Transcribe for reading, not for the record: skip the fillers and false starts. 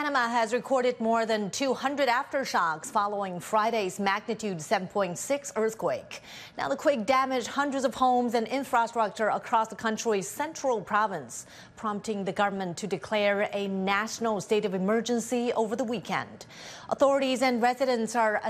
Panama has recorded more than 200 aftershocks following Friday's magnitude 7.6 earthquake. Now, the quake damaged hundreds of homes and infrastructure across the country's central province, prompting the government to declare a national state of emergency over the weekend. Authorities and residents are